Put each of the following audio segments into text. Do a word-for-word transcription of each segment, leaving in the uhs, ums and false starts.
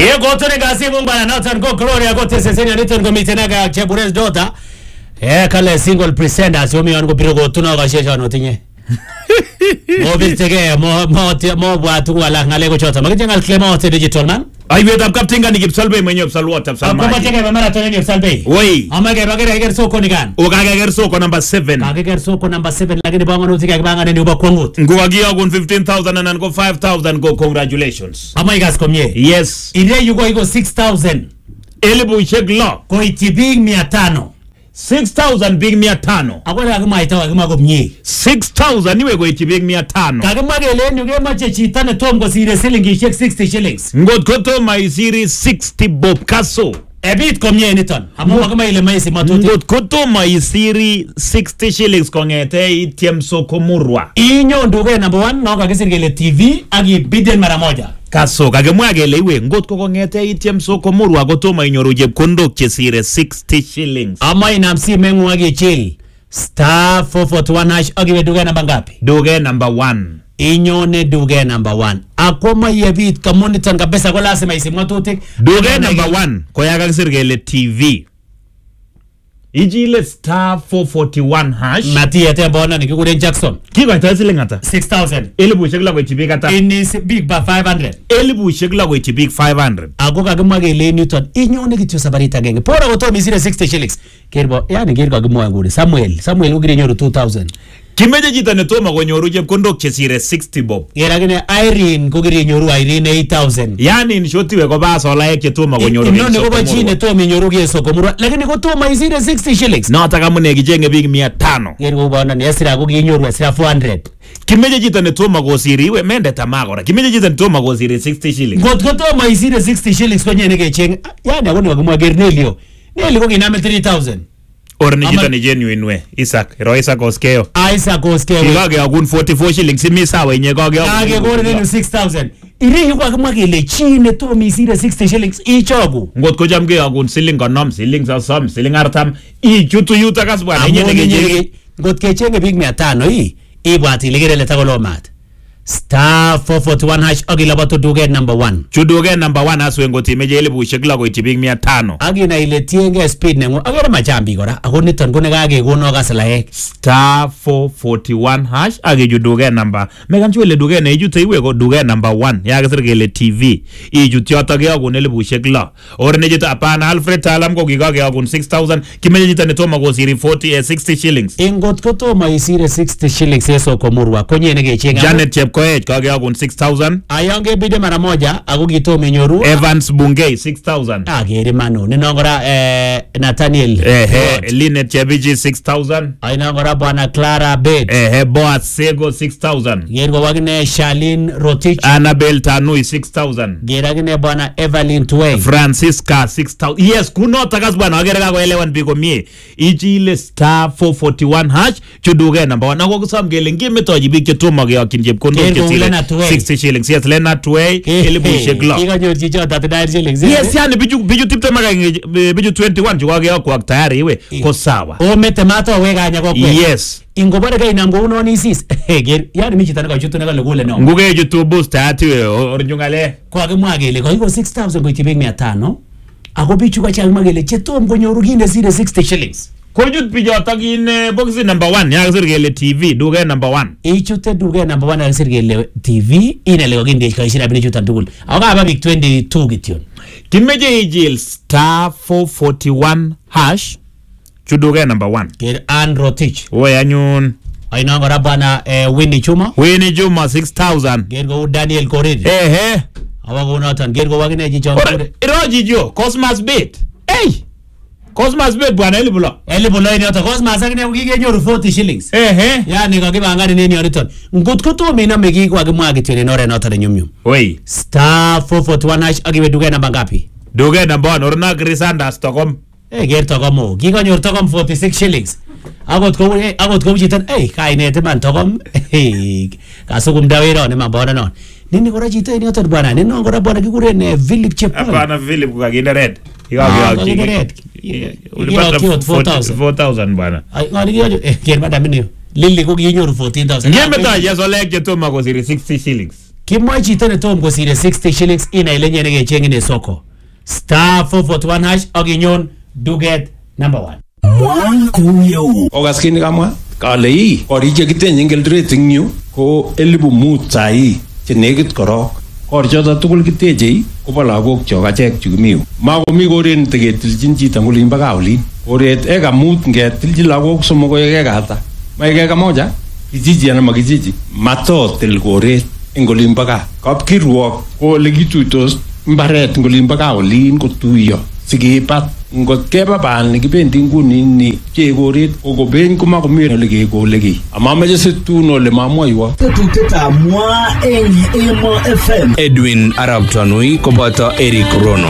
Ye gotone kasi bana notan go Gloria go teseseni niton go mitenaga Chebures daughter. Eh kale single presenter so mi on go biro go tuno ga shesha no tinye. Mo bitege mo mo mo bwatu wala ngale go chota. Magijenga Clement digital man. Ai wet up captain gani gipsalbe mwenye upsalwa tapsalma. Ko batege marathon ni upsalbe. Woi. Amage bagere ger soko ni gan. O kage ger soko number seven. Kage ger soko number seven lakini bango no tika banga ni uba kwangut. Ngo agia go fifteen thousand and go five thousand go congratulations. Amai gas komye. Yes. Ile yugo iko six thousand. Elibu isheglo. Ko itibig mia tano. six thousand big mia tano. Akwela kama itawa kama komye. six thousand niwe go itibig mia tano. Kage magele nyuge mache chitane tom go sire silingi shek sixty shillings. Ngot koto maisiri sixty bob kaso. Ebit komye niton. Amo kama ile maisi matuti. Ngot koto maisiri sixty shillings kongete itiem soko murwa. Inyo nduge number one no kakisirgele T V agi biden mara moja. Kaso kagemwa gele iwe ngot ko kongete itiem soko murwa gotoma inyoru chepkondok chesire sixty shillings. Ama inamsi mengu agi chill. Star four forty-one hash agi duge namba ngapi? Duge number one. Inyone duge number one. Akoma yebit kamunitan kabisa kwa lasima isi matutik. Duge number one. Koya kakisirgele T V. Ijile star four forty-one hash. Mati yate mbona ni kikuren Jackson. Kiko ita zile ngata? six thousand. Elibu shekla kwa itibik ata? Inis big ba five hundred. Elibu shekla kwa itibik five hundred. Ako kagimwa gele Newton. Inyone kityo sabarita genge. Pora goto misire sixty shillings. Kerbo, yani kerbo kagimwa nguri. Samuel. Samuel ugire nyoru two thousand. Kimeje jita netoma konyoru chepkondok chesire sixty bob. Geragine Irene kugire nyoru Irene eight thousand. Yani nishotiwe kwa basa ola eke toma konyoru nyoru. Inone kwa chine toma nyoru gie soko murwa. Lakini kwa toma isire sixty shillings. Na ataka mune kijenge big mia tano. Gergo bwana ni asira kugi nyoru asira four hundred. Kimeje jita netoma kosiri we mende tamagora. Kimeje jita netoma kosiri sixty shillings. Got kwa toma isire sixty shillings kwenye nige cheng. Yani akoni wakimwa Gernelio. Neli kugi name three thousand. Or ni jita ni genuine we. Isaac. Ro Isaac Oskeo. Isaac Oskeo. Kikage akun forty-four shillings. Simi sawa inye kage akun. Kage kore nenu six thousand. Iri yuko akimwa kile chine tomi isire sixty shillings. Ichogu. Ngot ko jamge akun siling konom, siling sosom, siling artam. Ichutu yuta kasbwana. Inye nige jenge. Ngot kechenge big mia tano hii. Ibwati ligere leta kolomat. Star four forty-one hash agilabato duge number one. Chuduge number one aswe ngoti imeje elibu shekla ko itibig mia tano. Agina ile tienge speed nengo. Agera machambi kora. Ako niton kone kage kono kasalaek. Star four forty-one hash agi juduge number. Megan chwele duge na ijute iwe ko duge number one. Yaga sirgele T V. Ijuti yotage agun elibu shekla. Ore nejita apana Alfred Talam ko gigage agun six thousand. Kimeje jita netoma ko siri forty, uh, sixty shillings. Ingot koto maisire sixty shillings yeso komurwa. Konye nege chenga. Janet Chep Koech kage agun six thousand. Ayonge bide mara moja ako gitome nyoru. Evans Bungei six thousand. Agere mano ninongora eh, Nathaniel eh eh Linet Chebiji six thousand. Ainongora bwana Clara Bed eh eh Boaz Sego six thousand. Gergo wagne Charlene Rotich. Annabel Tanui six thousand. Geragine bwana Evelyn Tway. Francisca six thousand. Yes kuno takas bwana agere kako eleven biko mie. Ijile star four forty-one hash chuduge number one. Nako kusam gele ngime toji bike tuma ge akin jepkondo sixty shillings. Yes, Lena Tway elibu shekla. Ika nyo chicho thirty-nine shillings. Yes, yani biju biju tipte maga biju twenty-one chukage kwa tayari iwe ko sawa. O mete mato wega nya kwa kwe. Yes. Ingobare kai namgo uno ni sis. Yani michi tanaka chutu naka lugule no. Nguge jutu boost ati we ornyungale. Kwa kimwagele kwa iko six thousand kwa itibig mia tano. Ako bichu kwa chagmagele chetom konyoru gine zile sixty shillings. Kojut pijo tagine boxi number one ya sirgele T V duge number one. Ichute duge number one ya sirgele T V ina lego ginde kwa ishira bini chuta ndugul. Awaka haba big twenty-two gition. Kimeje ijil star four forty-one hash chuduge number one. Ger Ann Rotich. Owe anyun. Ainongo rabana eh, Winnie Chuma. Winnie Chuma six thousand. Gergo Daniel Korir. Eh eh. Awako unatan gergo wagine jicho. Iro jijo Cosmas Bet. Hey. Cosmas Bet bwana elibulo. Elibulo ini oto Cosmas akine ukige nyoru forty shillings. Eh eh. Yani kakibangani nini yoniton. Ngutko to mina megi kwa kimwa kityo nore nota de nyumnyum. Oi. Star four forty-one hash agiwe duge namba ngapi? Duge namba one orna Grisanda Stockholm. Eh ger tokomo. Kikonyor tokom forty-six shillings. Agot ko eh agot ko chiton eh kainete man tokom. Eh kasukum dawiro ne mabona non. Nini kora chito ini oto bwana. Nini kora bwana kikuren Philip Chepon. Hapana Philip kukaginde red. Ah, kaginde red. Ulipata four thousand bwana. Ay ngani kiyo ger madam ni. Lili ko kinyoru fourteen thousand. Ngeme ta yeso lek jetoma ko siri sixty shillings. kimwa chito ne tom kosire sixty shillings ina ile nyene kecheng ine soko star four forty-one hash aginyon duget number one. Ogaskini kama kale hii korije kitenye ngelrate nyu ko elibu mut sai che negit korok korjota tugul kiteje kobo lagok chok achek chukimiu makomi koren tegetilchin chito ngolin baka olin koret eka mut ngetilchi lagok somok ko eka ata maikeka moja kijiji ana makijiji matotil koret ngolin baka kapkirwok ko legituitos mbaret ngolin baka olin kotuiyo sikipat ngot keba bal nikibendi nguni ni chekoret okobeny kuma komie ole kekoleki amameje situno le mamwaiwa tetuteta mwa eng Emo F M. Edwin Arab Tanui koboto Eric Rono.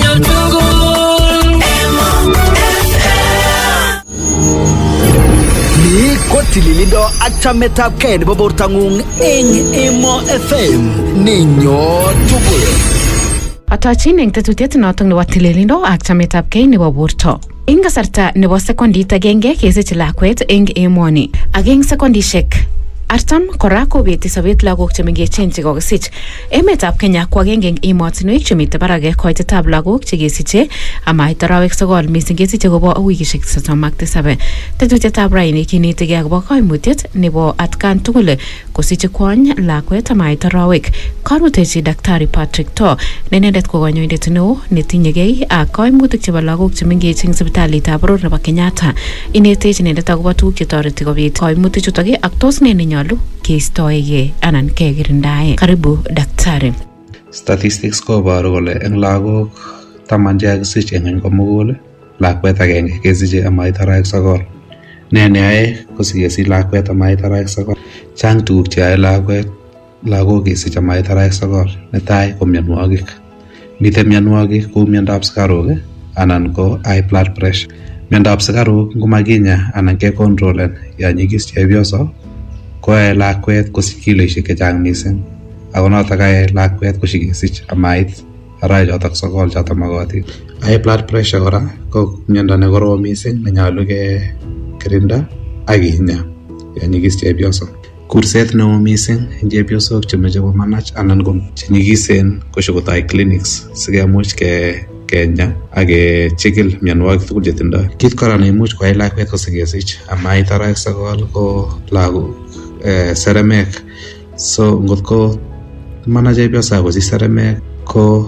Ni kotililido achametab kei nebo bortangung eng Emo F M. Ninyo tugul. Atochin eng tetutiet notok nebo tililindo ak chametab kei nebo borto. Eng kasarta nebo sekondit agenge kesich lakwet eng emoni. Ak eng sekondishek artam kora kobeti sobet lagok chemengechen chekokisich. Emetab Kenya ko agenge eng emotinwek chemite barak koitetab lagok chekesiche amait arawek sogol mising kesiche kobo wikishek sosom ak tisab. Tetutietab raini kinetigei akobo koimutiet nebo atkan tugul kosiche kwony lakwet amait arawek. Karutechi Daktari Patrick To ne inendet ko kanyoindet neo netinyegei ak koimutik chebo lagok chemengech eng sipitalitab boror nebo Kenyatta. Inetech inendet akobo tuguk chetoreti kobit koimutik chutok ak tos ne nenyolu keistoege anan kekirindae. Karibu Daktari. Statistics koboru kole eng lagok taman chekakisich eng ng'ony komugul lakwet agenge kesiche amait arawek sogol. Ne neyoe kosikesich lakwet amait arawek sogol? Chang tuguk cheyoe lakwet lagok kesich amait arawek sogol. Netai ko mionwogik. Mite mionwogik kou miondab sikaruk anan ko high blood pressure. Miondab sikaruk ngomakinya anan kecontrolen ya nyigis chepyoso koyae lakwet kosich kiloishek chechang mising. Ako notok yae lakwet kosikesich amait arawek chotok sogol chotok mokotin. High blood pressure kora ko miondo nekorom mising nenyolu kekirinda ak kinya ya nyigis chepyoso. Kurset neo mising eng chepyosok chemeche komanach anan ko chenyigisen koshikotoi clinics sikemuch ke kenya ak kechikil mionwogik tugul chetindoi. Kit kora neimuch koyai lakwet kosikesich amait arawek sogol ko lagok eh, seremek. So ngot ko manach chepyoso kosich seremek ko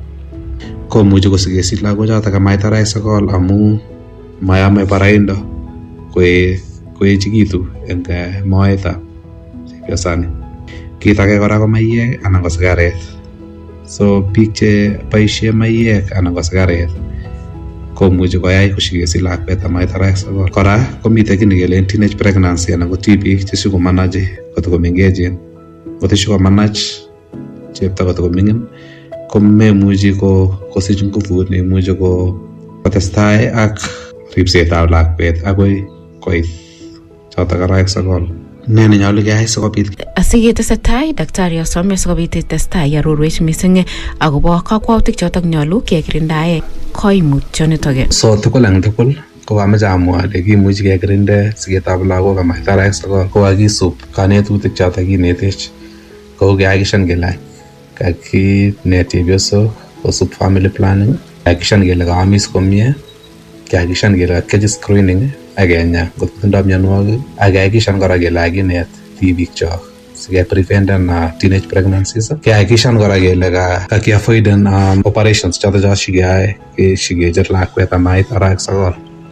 komuchi kosikesich lagochotok amait arawek sogol amu mayame baraindo koe koechikitu eng moetab chepyosani. Kit age kora ko maiyek anan ko sigaret. So biik che boisie maiyek anan ko sigaret komuchi koyai kosikesich lakwet amait arawek sogol. Kora komite kiy nekele teenage pregnancy anan ko tibik chesikomanache kotokomengechen. Kotesikomanach chepto kotokoming'in ko memuchi kosich nguvut neimuchi kotestai ak ripsetab lakwet akoi koit chotok arawek sogol. Ne nenyolu keyai sikobit asiketesetai Daktari asome sikobit itestai arorwech mising akobo kakwautik chotok nyolu kekirindae koimutyonitok. So tugul eng tugul ko kameche amwa ale kimuchi kekirinde siketab lagok amait arawek sogol ko kakisub kanetutik chotok kinetech kou kehakikishan kele kakinet chepyosok kosub family planning, kehakikishan kele kaamis komie, kehakikishan kele kakiyochi screening ak kenya ngot kotindoi mionwogik ak kehakikishan kora kele kakinet tibik chok sikepreventen uh, teenage pregnancies. Kehakikishan kora kele kakiavoiden um, operations chotok cho shikeyae shikecher lakwet amait arawek sogol.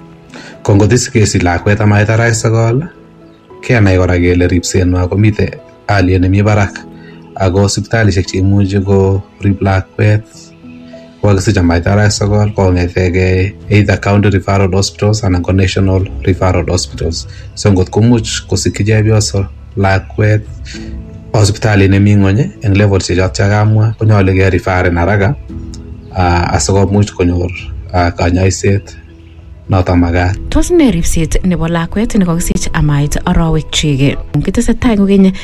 Ko ngot isikesich lakwet amait arawek sogol kenai kora kele ripsenwa komite aliet nemi barak ako sipitalishek cheimuchi korip lakwet kokakisich amait arawek sogol kong'etege either county referral hospitals anan ko national referral hospitals. So ngot komuch kosikyi chepyoso lakwet hospitalit nemi ng'ony eng levels chechotok chakamwa konyolu kerifaren haraka uh, asikomuch konyor uh, kanyoiset notok makat. Tos ne ripset nebo lakwet nekakisich amait arawek chik? Kitesetai kokeny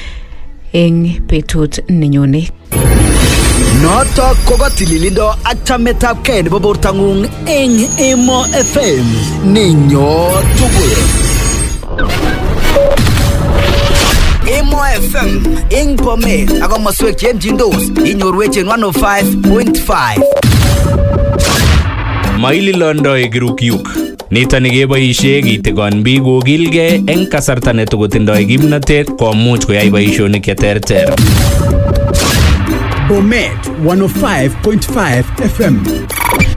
eng betut nenyone. Notok ko katililindo ak chametab kei nebo bortang'ung eng Emo F M. Ninyo tugul. Emo F M ing Bomet ako maswek chemchindos inyorwech en one oh five point five. Maililondoi kirukyuk. Nitoni keboishe kitigon biik kokilgei eng kasarta netokotindoi kimnatet komuch koyai boishonik cheterter. Bomet one oh five point five F M.